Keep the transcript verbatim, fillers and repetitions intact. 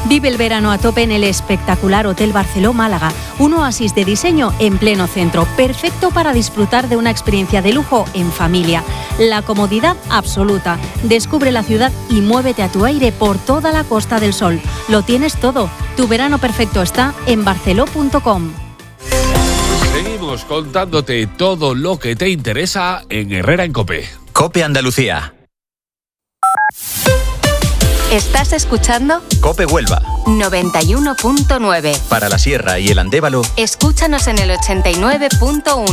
Vive el verano a tope en el espectacular Hotel Barceló Málaga, un oasis de diseño en pleno centro, perfecto para disfrutar de una experiencia de lujo en familia. La comodidad absoluta. Descubre la ciudad y muévete a tu aire por toda la Costa del Sol. Lo tienes todo. Tu verano perfecto está en barceló punto com. Seguimos contándote todo lo que te interesa en Herrera en COPE. COPE Andalucía. ¿Estás escuchando? COPE Huelva. noventa y uno punto nueve. Para la Sierra y el Andévalo. Escúchanos en el ochenta y nueve punto uno.